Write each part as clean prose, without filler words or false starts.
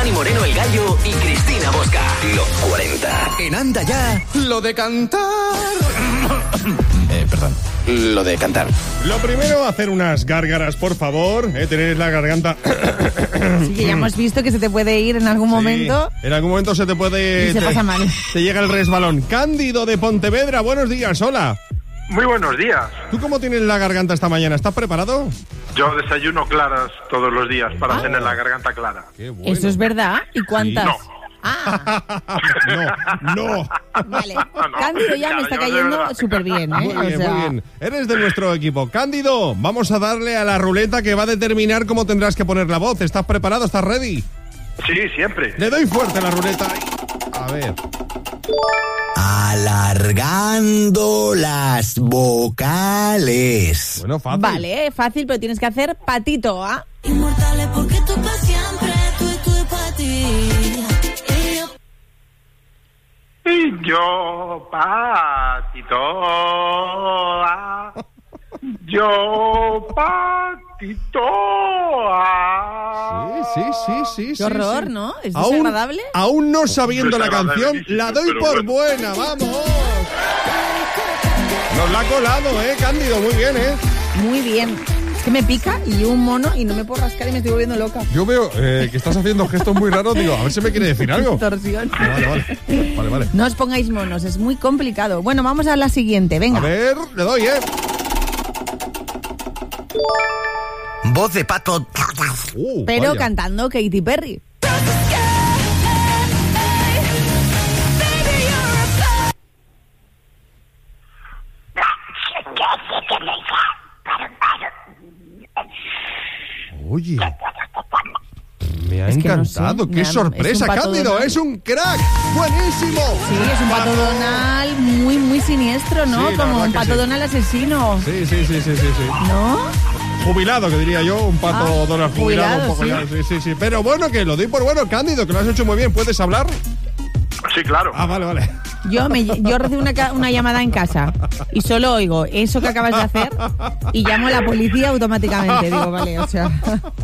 Dani Moreno el Gallo y Cristina Bosca. Los 40. En Anda Ya, lo de cantar. Perdón. Lo de cantar. Lo primero, hacer unas gárgaras, por favor. Tener la garganta. Sí, que ya hemos visto que se te puede ir en algún momento. En algún momento se te puede... Y se pasa mal. Te llega el resbalón. Cándido de Pontevedra, buenos días, hola. Muy buenos días. ¿Tú cómo tienes la garganta esta mañana? ¿Estás preparado? Yo desayuno claras todos los días para tener la garganta clara. Qué bueno. ¿Eso es verdad? ¿Y cuántas? Sí. No. Ah, No. vale. Cándido ya me está cayendo súper bien, ¿eh? Muy bien. Eres de nuestro equipo. Cándido, vamos a darle a la ruleta que va a determinar cómo tendrás que poner la voz. ¿Estás preparado? ¿Estás ready? Sí, siempre. Le doy fuerte a la ruleta. A ver. Alargando las vocales. Bueno, fácil. Vale, fácil, pero tienes que hacer patito, ¿ah? Inmortales porque tú para siempre, tú y para ti. Y yo, patito, yo, patito. Sí. Qué horror, sí. ¿no? ¿Es desagradable? Aún no sabiendo la canción, Desagradabilísimo, la doy pero por bueno. buena, vamos. Nos la ha colado, Cándido, muy bien, Muy bien. Es que me pica y un mono y no me puedo rascar y me estoy volviendo loca. Yo veo que estás haciendo gestos muy raros, digo, a ver si me quiere decir algo. Torsión. Vale. No os pongáis monos, es muy complicado. Bueno, vamos a la siguiente, venga. A ver, le doy, Voz de pato. Pero vaya. cantando Katy Perry. Oye, me ha Es que no encantado, sé, qué sorpresa, es un pato Cándido, Donald. es un crack, buenísimo. Sí, es un pato Donald muy siniestro, ¿no? Sí, la Como verdad un que pato sí. Donald asesino. Sí. ¿No? Jubilado, que diría yo, un pato Donald jubilado, jubilado, un poco ya. Sí. Pero bueno, que lo doy por bueno, Cándido, que lo has hecho muy bien. ¿Puedes hablar? Sí, claro. Ah, vale. Yo recibo una llamada en casa y solo oigo eso que acabas de hacer y llamo a la policía automáticamente. Digo, vale, o sea...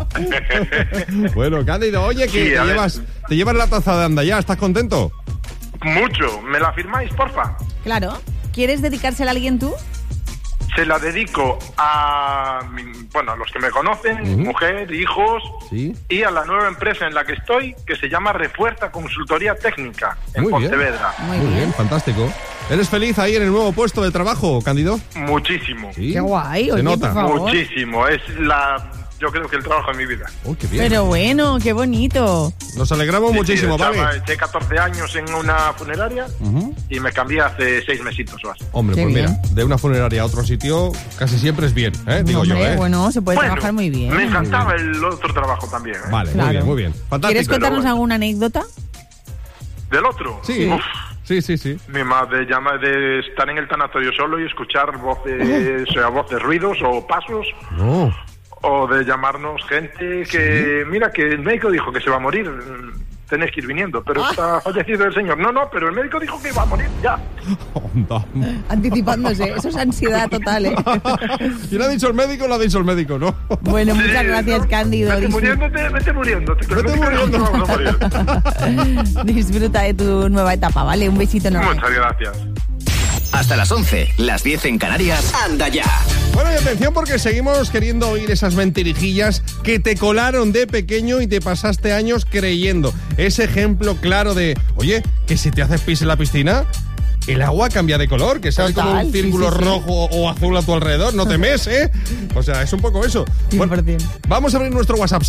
Bueno, Cándido, oye, que Sí, a ver. te llevas la taza de Anda Ya, ¿estás contento? Mucho. ¿Me la firmáis, porfa? Claro. ¿Quieres dedicársela a alguien tú? Se la dedico a los que me conocen, mujer, hijos, Sí. y a la nueva empresa en la que estoy, que se llama Refuerza Consultoría Técnica, en Muy bien. Pontevedra. Muy Muy bien. bien, fantástico. ¿Eres feliz ahí en el nuevo puesto de trabajo, Cándido? Muchísimo. Sí. Qué guay, Se oye, nota. por favor. Muchísimo. Yo creo que el trabajo de mi vida. Oh, qué bien. Pero bueno, qué bonito. Nos alegramos muchísimo, Sí, ¿vale? eché 14 años en una funeraria y me cambié hace 6 mesitos o así. Hombre, Qué pues bien. mira, de una funeraria a otro sitio casi siempre es bien, digo Hombre, yo, bueno, se puede trabajar muy bien. Me encantaba el otro trabajo también. Vale, Claro. muy bien. Fantástico. ¿Quieres contarnos bueno. alguna anécdota? ¿Del otro? Sí. Uf, Sí. mi madre llama de estar en el tanatorio solo y escuchar voces, ruidos o pasos, No. o de llamarnos gente que, mira, que el médico dijo que se va a morir, tenéis que ir viniendo, pero está fallecido el señor. No, pero el médico dijo que iba a morir ya. Onda. Anticipándose, eso es ansiedad total, ¿eh? Y lo ha dicho el médico, ¿no? Bueno, muchas gracias, ¿no? Cándido. Vete muriéndote. Vete muriendo. Vamos a morir. Disfruta de tu nueva etapa, ¿vale? Un besito enorme. Muchas gracias. Hasta las 11, las 10 en Canarias. Anda Ya. Bueno, y atención porque seguimos queriendo oír esas mentirijillas que te colaron de pequeño y te pasaste años creyendo. Ese ejemplo claro de, oye, que si te haces pis en la piscina, el agua cambia de color, que sale como Total, un sí, círculo sí, sí. rojo o azul a tu alrededor, no temes, ¿eh? O sea, es un poco eso. 100%. Vamos a abrir nuestro WhatsApp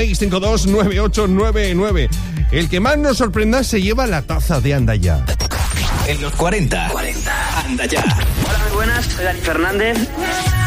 616-529899. El que más nos sorprenda se lleva la taza de Anda Ya. En los 40. Anda Ya. Hola, muy buenas, soy Dani Fernández.